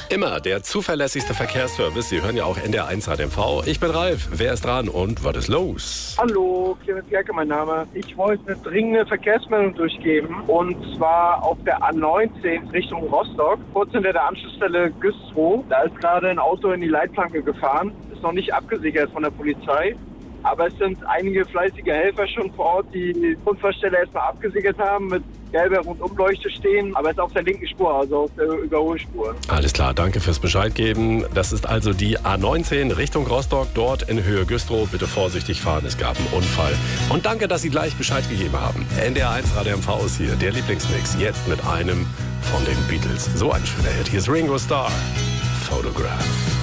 Immer der zuverlässigste Verkehrsservice. Sie hören ja auch NDR1 ADMV. Ich bin Ralf. Wer ist dran und was ist los? Hallo, Clemens Gerke mein Name. Ich wollte eine dringende Verkehrsmeldung durchgeben. Und zwar auf der A19 Richtung Rostock. Kurz hinter der Anschlussstelle Güstrow. Da ist gerade ein Auto in die Leitplanke gefahren. Ist noch nicht abgesichert von der Polizei. Aber es sind einige fleißige Helfer schon vor Ort, die die Unfallstelle erstmal abgesichert haben, mit gelber Rundumleuchte stehen, aber es ist auf der linken Spur, also auf der Überholspur. Alles klar, danke fürs Bescheid geben. Das ist also die A19 Richtung Rostock, dort in Höhe Güstrow. Bitte vorsichtig fahren, es gab einen Unfall. Und danke, dass Sie gleich Bescheid gegeben haben. NDR1 ADMV ist hier, der Lieblingsmix, jetzt mit einem von den Beatles. So ein schöner Hit. Hier ist Ringo Starr, Photograph.